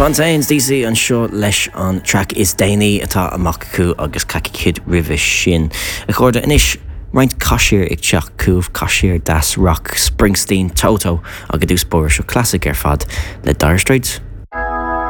Fontaines DC an seo leis an track is déine atá amach acu agus caci cid rih sin. A chuirde inis roint caiisiir ag teach cúh caiisiir das rock Springsteen Toto agus dús bóir seo classic ar fad le Dire Straits.